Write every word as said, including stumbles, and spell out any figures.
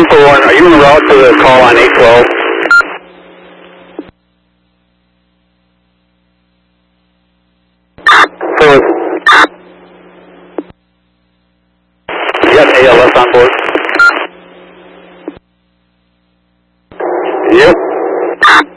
two four one, are you en route to the call on eight twelve? So